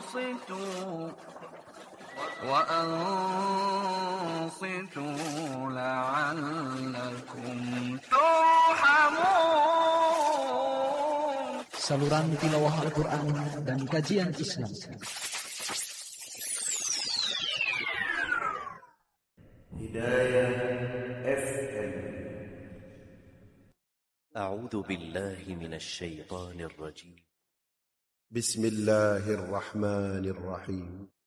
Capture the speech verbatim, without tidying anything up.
وأنصتوا وأنصتوا لعلكم ترحمون. Saluran tilawah Al-Quran dan kajian Islam. Hidayah F M. أعوذ بالله من الشيطان الرجيم. بسم الله الرحمن الرحيم.